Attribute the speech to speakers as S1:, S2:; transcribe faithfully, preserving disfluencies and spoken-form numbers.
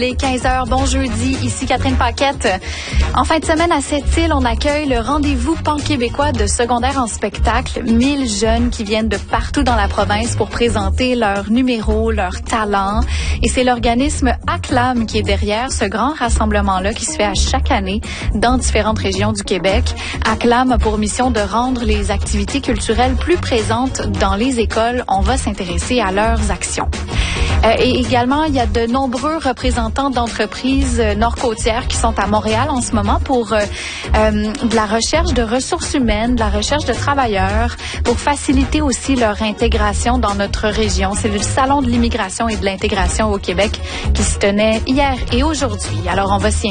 S1: Les quinze heures, bon jeudi, ici Catherine Paquette. En fin de semaine à Sept-Îles, on accueille le rendez-vous pan-québécois de secondaire en spectacle. mille jeunes qui viennent de partout dans la province pour présenter leurs numéros, leurs talents. Et c'est l'organisme Acclame qui est derrière ce grand rassemblement-là qui se fait à chaque année dans différentes régions du Québec. Acclame a pour mission de rendre les activités culturelles plus présentes dans les écoles. On va s'intéresser à leurs actions. Euh, et également, il y a de nombreux représentants d'entreprises euh, nord-côtières qui sont à Montréal en ce moment pour euh, euh, de la recherche de ressources humaines, de la recherche de travailleurs, pour faciliter aussi leur intégration dans notre région. C'est le Salon de l'immigration et de l'intégration au Québec qui se tenait hier et aujourd'hui. Alors, on va s'y